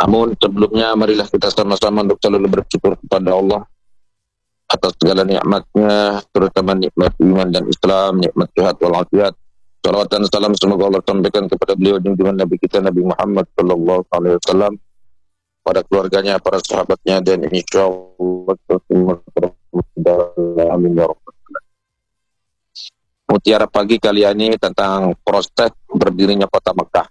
Namun sebelumnya marilah kita sama-sama untuk selalu bersyukur kepada Allah atas segala nikmatnya, terutama nikmat iman dan Islam, nikmat sehat walafiat. Salawat dan salam semoga Allah sampaikan kepada beliau junjungan Nabi kita Nabi Muhammad sallallahu alaihi wasallam, pada keluarganya, para sahabatnya, dan insyaallah semua amin ya rabbal. Mutiara pagi kali ini tentang proses berdirinya kota Mekah.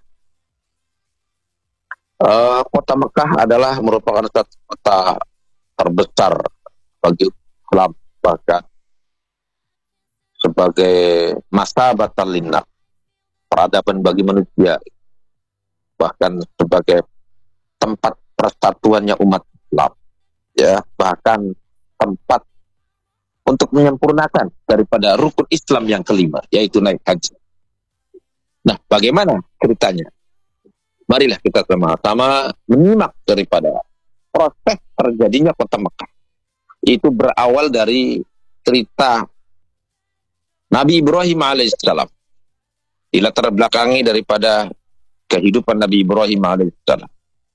Kota Mekah adalah merupakan satu kota terbesar bagi Islam, bahkan sebagai masabatan linnas, peradaban bagi manusia, bahkan sebagai tempat persatuannya umat Islam, ya, bahkan tempat untuk menyempurnakan daripada rukun Islam yang kelima, yaitu naik haji. Nah, bagaimana ceritanya? Marilah kita sama-sama menyimak daripada proses terjadinya kota Mekah. Itu berawal dari cerita Nabi Ibrahim alaihissalam. Dilatar belakangi daripada kehidupan Nabi Ibrahim alaihissalam.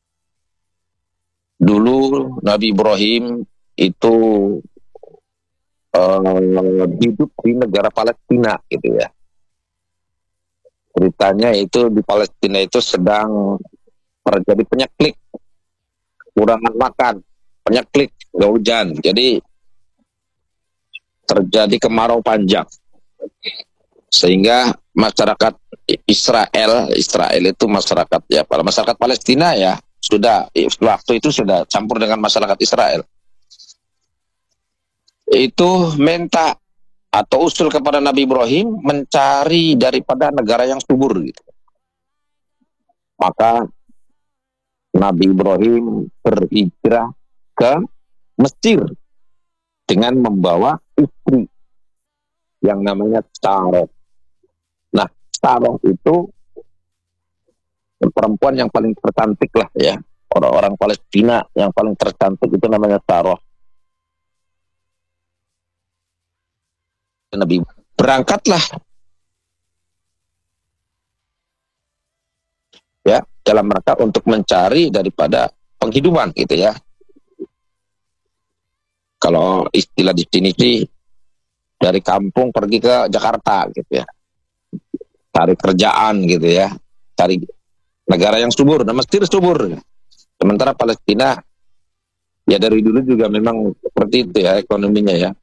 Dulu Nabi Ibrahim itu hidup di negara Palestina, gitu ya. Ceritanya itu di Palestina itu sedang terjadi penyaklik, kekurangan makan, penyaklik, nggak hujan, jadi terjadi kemarau panjang, sehingga masyarakat Israel itu masyarakat, ya, para masyarakat Palestina, ya, sudah waktu itu sudah campur dengan masyarakat Israel, itu minta atau usul kepada Nabi Ibrahim mencari daripada negara yang subur, gitu. Maka Nabi Ibrahim berhijrah ke Mesir dengan membawa istri yang namanya Sarah. Nah, Sarah itu perempuan yang paling tercantik lah, ya. Orang-orang Palestina yang paling tercantik itu namanya Sarah. Nabi berangkatlah, ya, dalam rangka untuk mencari daripada penghidupan, gitu ya. Kalau istilah di sini sih dari kampung pergi ke Jakarta, gitu ya, cari kerjaan, gitu ya, cari negara yang subur. Nah, Mesir subur, sementara Palestina ya dari dulu juga memang seperti itu, ya, ekonominya, ya.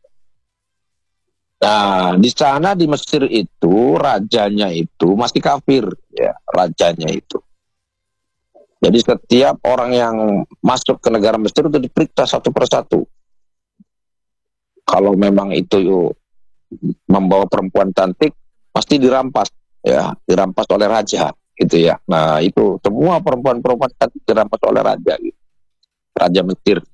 Nah, di sana di Mesir itu rajanya itu masih kafir, ya, rajanya itu. Jadi setiap orang yang masuk ke negara Mesir itu diperiksa satu persatu. Kalau memang itu membawa perempuan cantik, pasti dirampas, ya, dirampas oleh raja, gitu ya. Nah, itu semua perempuan-perempuan cantik dirampas oleh raja, gitu. Raja Mesir.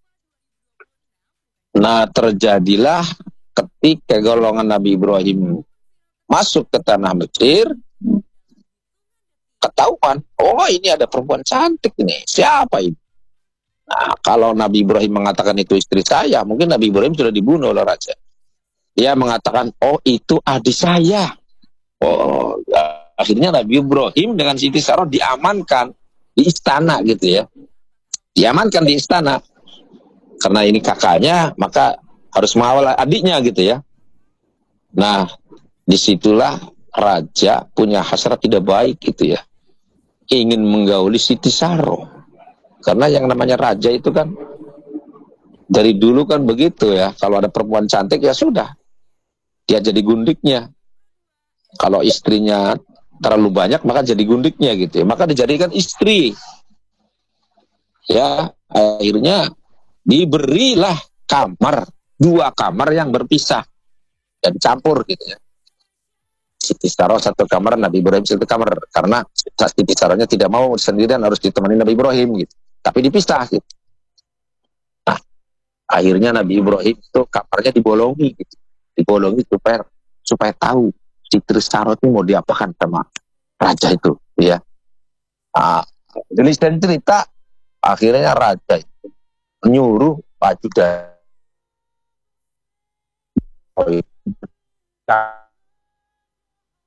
Nah, terjadilah ketika golongan Nabi Ibrahim masuk ke tanah Mesir, ketahuan, oh ini ada perempuan cantik ini, siapa ini? Nah, kalau Nabi Ibrahim mengatakan itu istri saya, mungkin Nabi Ibrahim sudah dibunuh oleh raja. Dia mengatakan, oh itu adik saya. Oh, ya. Akhirnya Nabi Ibrahim dengan Siti Sarah diamankan di istana, gitu ya. Diamankan di istana. Karena ini kakaknya, maka harus mengawal adiknya, gitu ya. Nah, disitulah raja punya hasrat tidak baik, gitu ya. Ingin menggauli Siti Sarah. Karena yang namanya raja itu kan dari dulu kan begitu, ya. Kalau ada perempuan cantik, ya sudah, dia jadi gundiknya. Kalau istrinya terlalu banyak, maka jadi gundiknya, gitu ya. Maka dijadikan istri. Ya, akhirnya diberilah kamar, 2 kamar yang berpisah dan campur, gitu ya. Siti Sarah satu kamar, Nabi Ibrahim satu kamar, karena Siti Sarahnya tidak mau sendirian, harus ditemani Nabi Ibrahim, gitu. Tapi dipisah, gitu. Nah, akhirnya Nabi Ibrahim itu kamarnya dibolongi, gitu. Dibolongi supaya tahu Siti Sarah itu mau diapakan sama raja itu, ya. Nah, jenis dan cerita, akhirnya raja itu menyuruh baju dari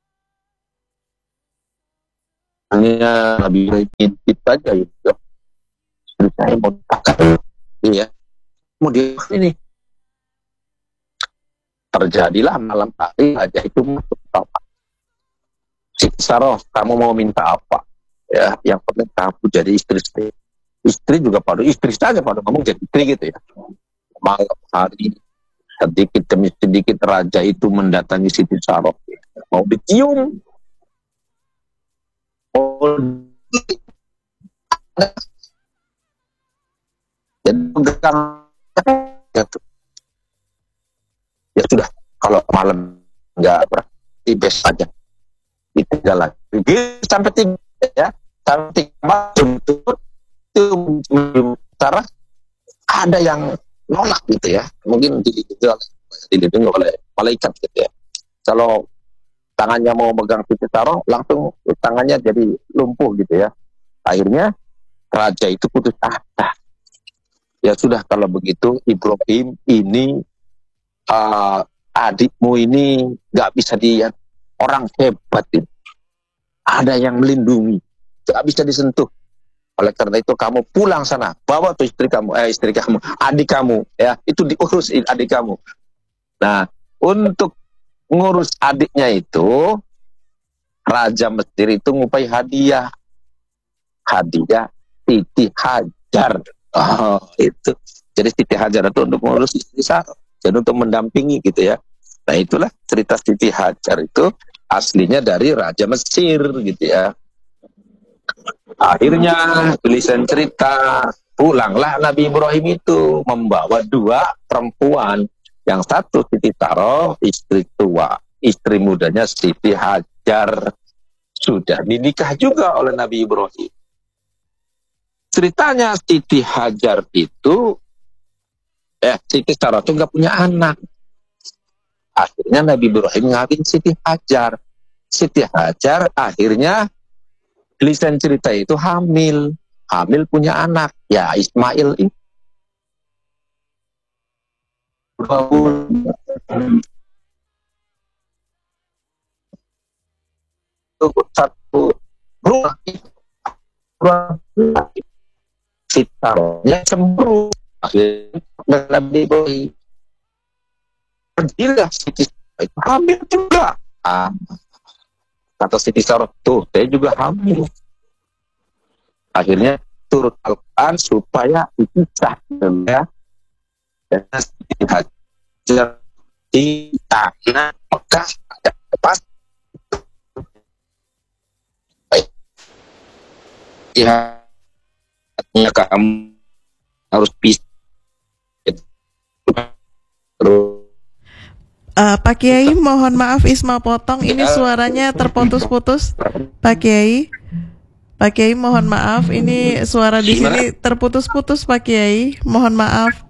hanya Nabi Ibrahim intip saja, gitu. istri saya mau takar, iya. Kemudian ini terjadilah malam hari raja itu masuk kamar. Siti Saroh, kamu mau minta apa? Ya, yang penting kamu jadi istri saya. Istri juga pada istri saja pada ngomong jadi istri gitu ya. Malam hari sedikit demi sedikit raja itu mendatangi Siti Saroh, mau dicium. Dan ya sudah, kalau malam nggak berarti best saja itu jalan sampai tiga ya, sampai tiga malam itu cara ada yang nolak gitu ya, mungkin dilindungi oleh malaikat gitu ya. Kalau tangannya mau megang Siti Saroh, langsung tangannya jadi lumpuh gitu ya. Akhirnya raja itu putus asa. Ya sudah, kalau begitu Ibrahim ini adikmu ini nggak bisa dilihat, orang hebat ini. Ada yang melindungi, nggak bisa disentuh. Oleh karena itu kamu pulang sana, bawa tuh istri kamu, adik kamu, ya itu diurus adik kamu. Nah, untuk ngurus adiknya itu, Raja Mesir itu ngupai hadiah Siti Hajar. Oh, itu. Jadi Siti Hajar itu untuk ngurus istri Saroh, jadi untuk mendampingi gitu ya. Nah, itulah cerita Siti Hajar itu aslinya dari Raja Mesir gitu ya. Akhirnya tulisan cerita, pulanglah Nabi Ibrahim itu membawa dua perempuan. Yang satu Siti Saroh, istri tua, istri mudanya Siti Hajar, sudah dinikah juga oleh Nabi Ibrahim. Ceritanya Siti Hajar itu, Siti Saroh itu nggak punya anak. Akhirnya Nabi Ibrahim ngawin Siti Hajar. Siti Hajar akhirnya tulisan cerita itu hamil punya anak, ya Ismail itu. Satu rumah Siti Sarohnya cemburu, akhirnya Nabi Ibrahim pergilah Siti Saroh itu hamil juga. Kata Siti Saroh, tuh saya juga hamil. Akhirnya turut Al-Quran supaya dipisah ya. Dan Siti Hajar di tanah Mekah ada pas ya, kamu harus pisah. Pak Kiai, mohon maaf Isma potong, ini suaranya terputus-putus. Pak Kiai, mohon maaf, ini suara di sini terputus-putus Pak Kiai, mohon maaf.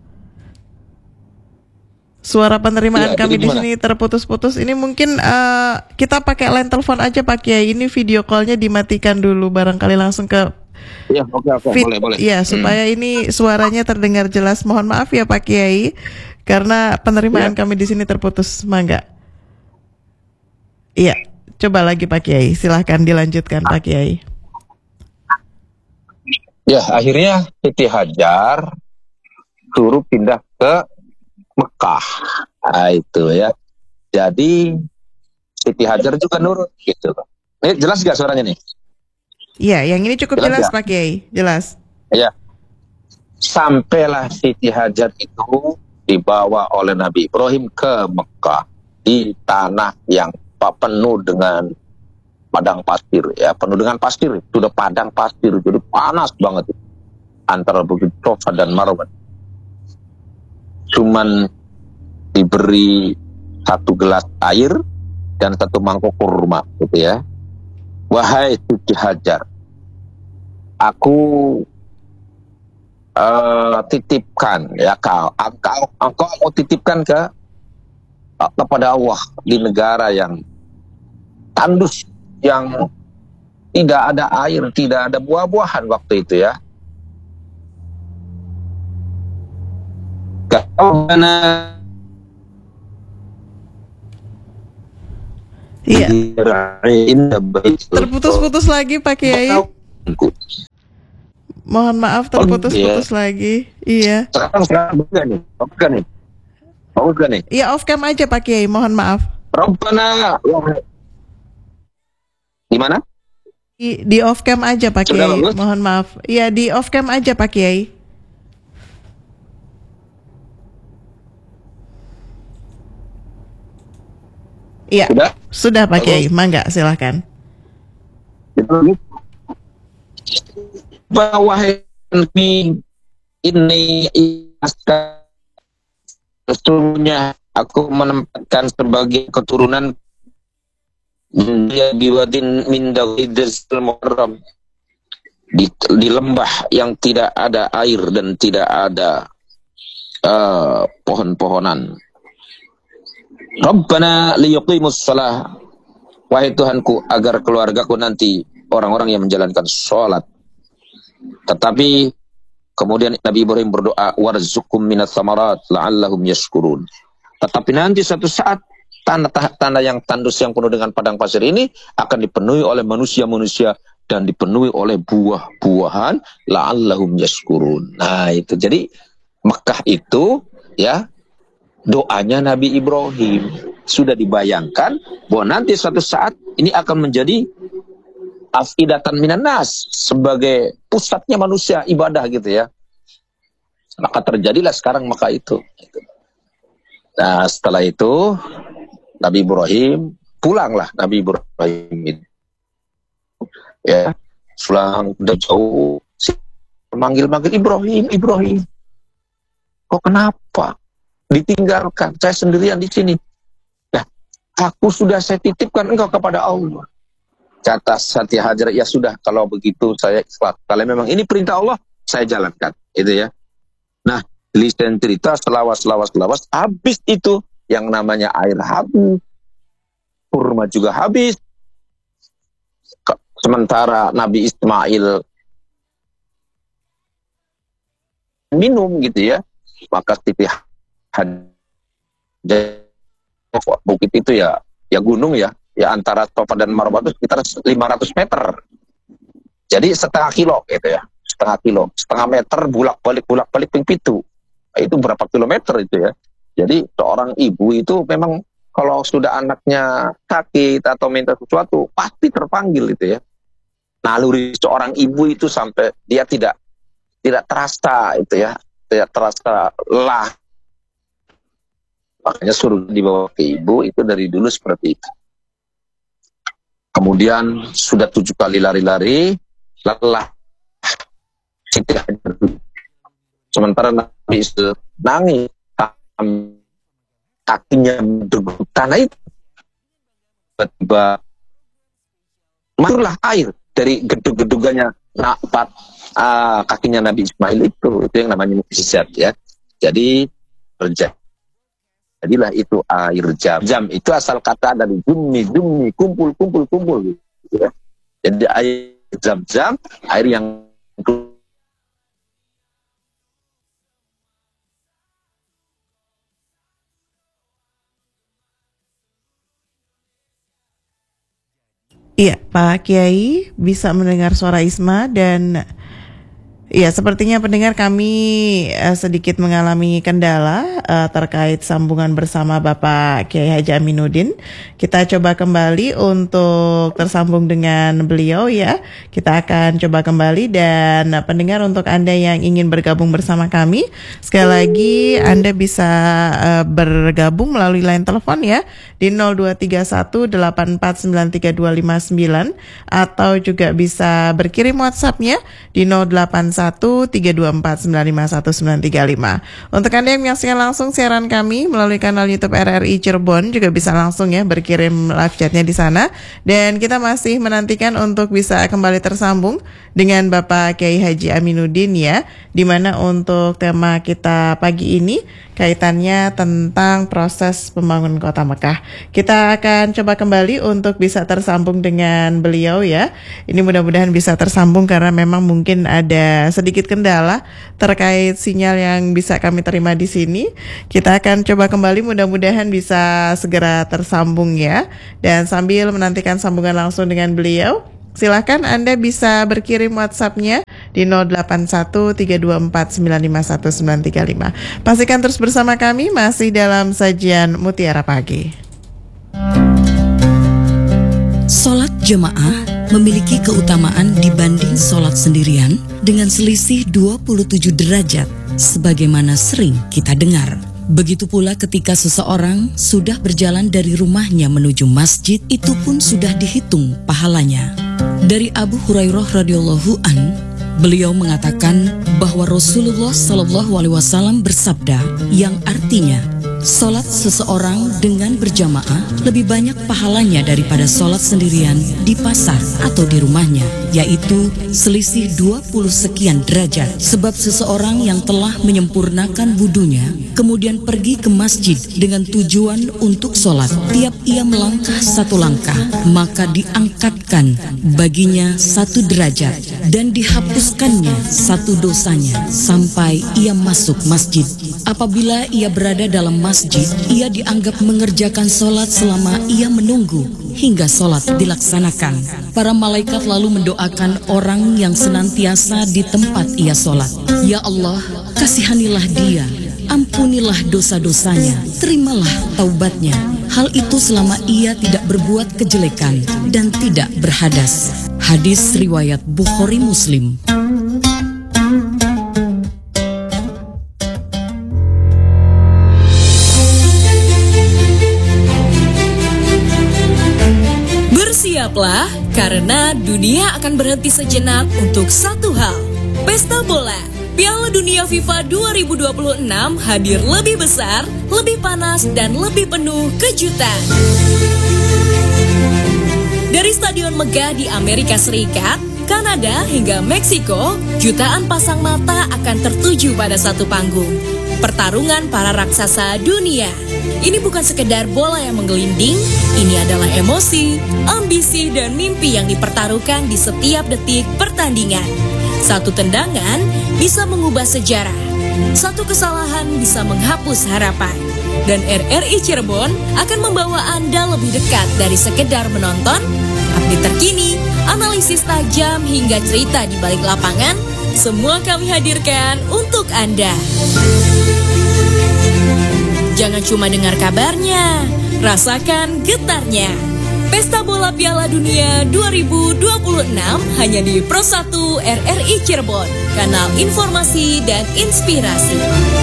Suara penerimaan kami di sini terputus-putus. Ini mungkin kita pakai line telepon aja Pak Kiai. Ini video call-nya dimatikan dulu, barangkali langsung ke. Ya, oke, boleh. Ya, supaya ini suaranya terdengar jelas. Mohon maaf ya Pak Kiai, karena penerimaan kami di sini terputus. Mangga. Iya, coba lagi Pak Kiai. Silahkan dilanjutkan Pak Kiai. Ya, akhirnya Siti Hajar suruh pindah ke Mekah. Nah, itu ya. Jadi Siti Hajar juga nurut gitu. Ini jelas gak suaranya nih? Iya, yang ini cukup jelas Pak Kiai, jelas. Ya. Sampailah Siti Hajar itu dibawa oleh Nabi Ibrahim ke Mekah di tanah yang penuh dengan padang pasir ya, penuh dengan pasir. Itu udah padang pasir, jadi panas banget antara Bukit Safa dan Marwah. Cuman diberi satu gelas air dan satu mangkok kurma gitu ya. Wahai Siti Hajar, aku titipkan ya, engkau mau titipkan kepada Allah di negara yang tandus, yang tidak ada air, tidak ada buah-buahan waktu itu ya. Iya. Terputus-putus lagi Pak Kiai. Mohon maaf terputus-putus lagi. Iya. Sekarang bukan nih. Bukan nih. Bukan nih. Iya, off cam aja Pak Kiai, mohon maaf. Rabbana. Gimana? Di off cam aja Pak Sudah Kiai, bagus? mohon maaf. Iya, di off cam aja Pak Kiai. Iya. Sudah Pak Kiai, mangga silahkan. Bahwa ini sesungguhnya aku menempatkan sebagai keturunan dia biwadin min dawidil muharram, di lembah yang tidak ada air dan tidak ada pohon-pohonan. Rabbana liyuqimus shalah, wahai Tuhanku, agar keluargaku nanti orang-orang yang menjalankan sholat. Tetapi kemudian Nabi Ibrahim berdoa, warzuqhum minas samarat la'allahum yashkurun. Tetapi nanti suatu saat tanah yang tandus yang penuh dengan padang pasir ini akan dipenuhi oleh manusia-manusia dan dipenuhi oleh buah-buahan la'allahum yashkurun. Nah itu, jadi Mekah itu ya doanya Nabi Ibrahim sudah dibayangkan bahwa nanti suatu saat ini akan menjadi afidatan minan nas, sebagai pusatnya manusia ibadah gitu ya. Maka terjadilah sekarang Mekah itu. Nah setelah itu Nabi Ibrahim, pulanglah Nabi Ibrahim itu. Ya, pulang udah jauh, manggil-manggil Ibrahim. Kok kenapa? Ditinggalkan, saya sendirian di sini. Nah, aku sudah saya titipkan engkau kepada Allah. Kata Siti Hajar, ya sudah, kalau begitu saya ikhlas. Kalau memang ini perintah Allah, saya jalankan. Itu ya. Nah, lisan cerita selawas, habis itu yang namanya air habis, kurma juga habis. Sementara Nabi Ismail minum gitu ya, maka Siti bukit itu ya gunung ya antara Safa dan Marwah itu sekitar 500 meter. Jadi setengah kilo gitu ya, setengah meter bulak-balik ping-pitu. Itu berapa kilometer itu ya. Jadi seorang ibu itu memang kalau sudah anaknya sakit atau minta sesuatu pasti terpanggil itu ya. Naluri seorang ibu itu sampai dia tidak terasa itu ya, tidak terasa lelah. Makanya suruh dibawa ke ibu itu dari dulu seperti itu. Kemudian sudah 7 kali lari-lari, lelah. Sementara Nabi Ismail nangis, kakinya berdegup tanah itu. Tiba-tiba masuklah air dari gedung-gedungannya kakinya Nabi Ismail itu yang namanya mukjizat ya. Jadi jadilah itu air jam itu asal kata dari jummi kumpul gitu ya. Jadi air jam air yang Iya, Pak Kiai bisa mendengar suara Isma dan ya sepertinya pendengar kami sedikit mengalami kendala terkait sambungan bersama Bapak Kiai Haji Aminuddin. Kita coba kembali untuk tersambung dengan beliau ya. Kita akan coba kembali dan pendengar untuk Anda yang ingin bergabung bersama kami, sekali lagi Anda bisa bergabung melalui line telepon ya di 0231849329 atau juga bisa berkirim WhatsApp-nya di 081324951935. Untuk Anda yang menyaksikan langsung siaran kami melalui kanal YouTube RRI Cirebon juga bisa langsung ya berkirim live chatnya di sana. Dan kita masih menantikan untuk bisa kembali tersambung dengan Bapak Kiai Haji Aminuddin ya, di mana untuk tema kita pagi ini kaitannya tentang proses pembangunan Kota Mekah. Kita akan coba kembali untuk bisa tersambung dengan beliau ya. Ini mudah-mudahan bisa tersambung karena memang mungkin ada sedikit kendala terkait sinyal yang bisa kami terima di sini. Kita akan coba kembali, mudah-mudahan bisa segera tersambung ya. Dan sambil menantikan sambungan langsung dengan beliau, silakan Anda bisa berkirim WhatsApp-nya di 081324951935. Pastikan terus bersama kami masih dalam sajian Mutiara Pagi. Sholat jemaah memiliki keutamaan dibanding sholat sendirian dengan selisih 27 derajat, sebagaimana sering kita dengar. Begitu pula ketika seseorang sudah berjalan dari rumahnya menuju masjid, itu pun sudah dihitung pahalanya. Dari Abu Hurairah radhiyallahu an, beliau mengatakan bahwa Rasulullah SAW bersabda yang artinya, sholat seseorang dengan berjamaah lebih banyak pahalanya daripada sholat sendirian di pasar atau di rumahnya, yaitu selisih 20 sekian derajat. Sebab seseorang yang telah menyempurnakan wudunya kemudian pergi ke masjid dengan tujuan untuk sholat, tiap ia melangkah satu langkah, maka diangkatkan baginya 1 derajat dan dihapuskannya 1 dosanya sampai ia masuk masjid. Apabila ia berada dalam masjid, ia dianggap mengerjakan sholat selama ia menunggu hingga sholat dilaksanakan. Para malaikat lalu mendoakan orang yang senantiasa di tempat ia sholat. Ya Allah, kasihanilah dia, ampunilah dosa-dosanya, terimalah taubatnya. Hal itu selama ia tidak berbuat kejelekan dan tidak berhadas. Hadis riwayat Bukhari Muslim. Bersiaplah, karena dunia akan berhenti sejenak untuk satu hal. Pesta bola Piala Dunia FIFA 2026 hadir lebih besar, lebih panas, dan lebih penuh kejutan. Dari stadion megah di Amerika Serikat, Kanada, hingga Meksiko, jutaan pasang mata akan tertuju pada satu panggung. Pertarungan para raksasa dunia. Ini bukan sekedar bola yang menggelinding, ini adalah emosi, ambisi, dan mimpi yang dipertaruhkan di setiap detik pertandingan. Satu tendangan bisa mengubah sejarah, satu kesalahan bisa menghapus harapan. Dan RRI Cirebon akan membawa Anda lebih dekat dari sekedar menonton. Update terkini, analisis tajam, hingga cerita di balik lapangan, semua kami hadirkan untuk Anda. Jangan cuma dengar kabarnya, rasakan getarnya. Pesta Bola Piala Dunia 2026 hanya di Pro 1 RRI Cirebon, kanal informasi dan inspirasi.